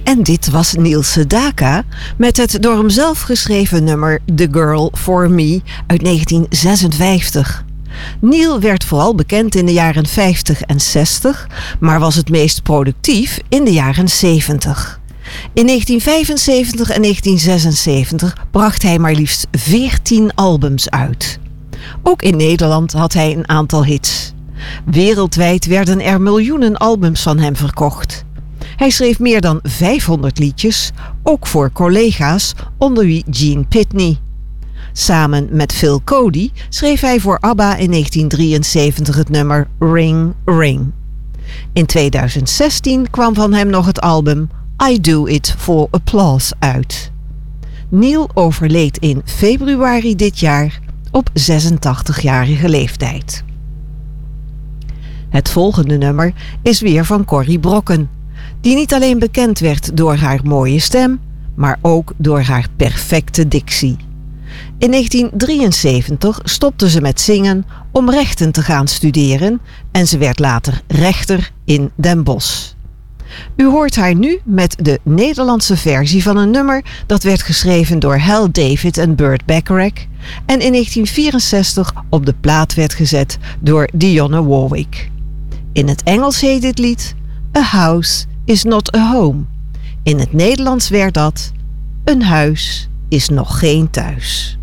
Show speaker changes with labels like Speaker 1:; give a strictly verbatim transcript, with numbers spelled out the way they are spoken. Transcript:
Speaker 1: En dit was Neil Sedaka met het door hem zelf geschreven nummer The Girl For Me uit negentien zesenvijftig. Neil werd vooral bekend in de jaren vijftig en zestig, maar was het meest productief in de jaren zeventig. In negentien vijfenzeventig en negentien zesenzeventig bracht hij maar liefst veertien albums uit. Ook in Nederland had hij een aantal hits. Wereldwijd werden er miljoenen albums van hem verkocht. Hij schreef meer dan vijfhonderd liedjes, ook voor collega's, onder wie Gene Pitney. Samen met Phil Cody schreef hij voor ABBA in negentien drieënzeventig het nummer Ring Ring. In tweeduizend zestien kwam van hem nog het album I Do It For Applause uit. Neil overleed in februari dit jaar op zesentachtigjarige leeftijd. Het volgende nummer is weer van Corrie Brokken, die niet alleen bekend werd door haar mooie stem, maar ook door haar perfecte dictie. In negentien drieënzeventig stopte ze met zingen om rechten te gaan studeren en ze werd later rechter in Den Bosch. U hoort haar nu met de Nederlandse versie van een nummer dat werd geschreven door Hal David en Burt Bacharach en in negentien vierenzestig op de plaat werd gezet door Dionne Warwick. In het Engels heet dit lied A House Is Not a Home. In het Nederlands werd dat Een huis is nog geen thuis.